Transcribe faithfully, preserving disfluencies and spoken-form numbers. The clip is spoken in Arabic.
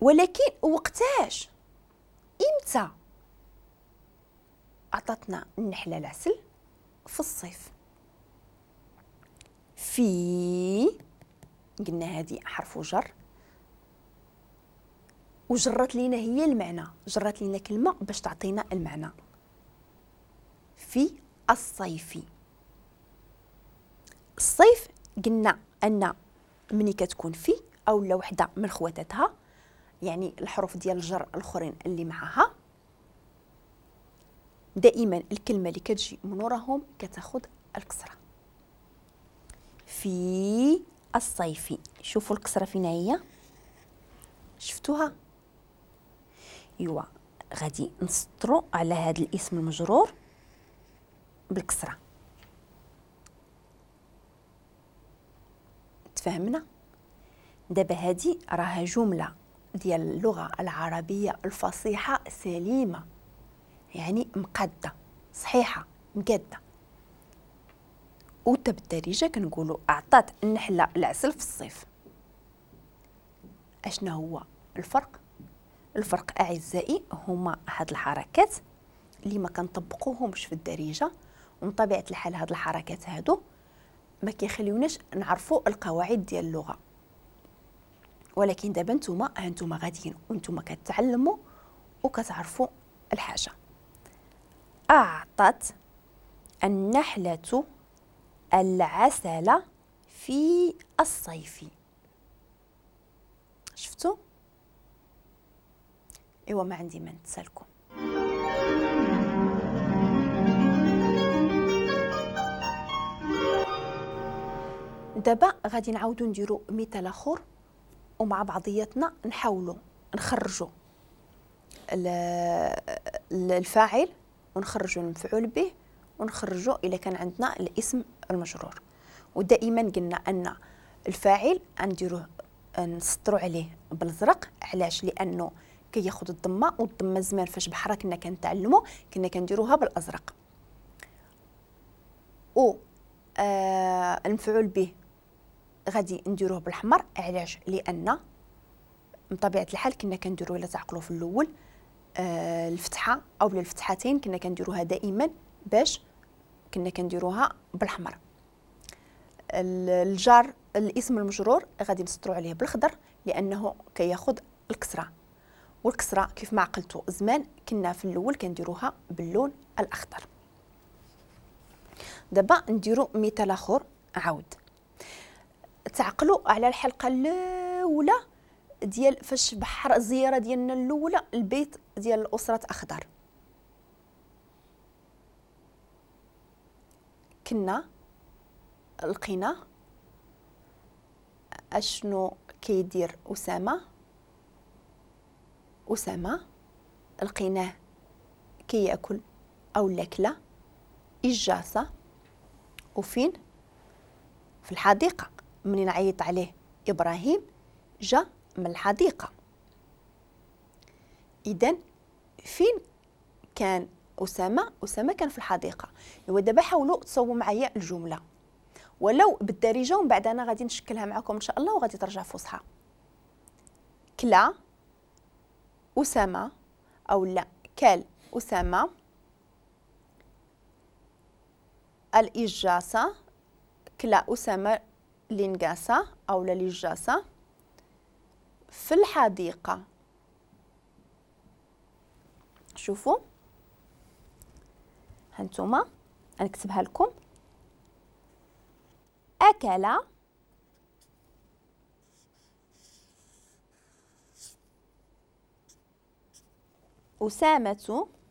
ولكن وقتاش امتى عطاتنا النحله العسل؟ في الصيف. في قلنا هذه حرف جر وجرت لينا هي المعنى، جرت لينا كلمه باش تعطينا المعنى. في الصيف. الصيف قلنا ان ملي كتكون في او لا وحده من خواتاتها، يعني الحروف ديال الجر الاخرين اللي معها، دائما الكلمه اللي كتجي من وراهم كتاخذ الكسره. في الصيف. شوفوا الكسره فين هي، شفتوها؟ ايوا غادي نسطروا على هذا الاسم المجرور بالكسره. تفهمنا؟ دابا هذه راها جمله ديال اللغه العربيه الفصيحه سليمه، يعني مقاده صحيحه مقاده. وتبالدارجه كنقولوا اعطات النحله العسل في الصيف. اشنا هو الفرق؟ الفرق اعزائي هما هاد الحركات اللي ما كنطبقوهمش في الدارجه، ومن طبيعه الحال هاد الحركات هادو ما كيخليوناش نعرفوا القواعد ديال اللغه. ولكن دابا نتوما هانتوما غاديين وانتوما كتعلموا وكتعرفوا الحاجه. اعطت النحله العسل في الصيف. شفتوا؟ ايوا ما عندي ما نتسالكم. دابا غادي نعاودو نديرو مثال اخر ومع بعضياتنا نحاولوا نخرجوا الفاعل ونخرجوا المفعول به ونخرجوا الا كان عندنا الاسم المجرور. ودائما قلنا ان الفاعل غنديروه نسطروا عليه بالازرق. علاش؟ لانه كياخذ الضمه، والضمه زمان فاش بحرا كنا كنتعلموا كنا كنديروها بالازرق. و آه المفعول به غادي نديروه بالاحمر. علاش؟ لان من طبيعه الحال كنا كنديروا الا تعقلوا في الاول آه الفتحه او الفتحتين كنا كنديروها دائما باش كنا كنديروها بالاحمر. الجار الاسم المجرور غادي نسطروا عليه بالخضر لانه كياخذ الكسره، والكسره كيف ما عقلتوا زمان كنا في الاول كنديروها باللون الاخضر. دابا نديروا مثال اخر. عاود تعقلوا على الحلقه الاولى ديال فاش بحر الزياره ديالنا الاولى البيت ديال اسره اخضر. كنا لقينا اشنو كيدير اسامه. اسامه لقيناه كياكل او لاكله اجاسه. وفين؟ في الحديقه. منين عيط عليه ابراهيم جا من الحديقه. اذا فين كان اسامه؟ اسامه كان في الحديقه. ايوا دابا حاولوا تصوبوا معايا الجمله ولو بالدارجه ومن بعد انا غادي نشكلها معكم ان شاء الله وغادي ترجع فصحى. كلا اسامه او لا كال اسامه الاجاسه. كلا اسامه لينقاسه او الاجاسه في الحديقه. شوفوا هانتوما غنكتبها لكم. أكل أسامة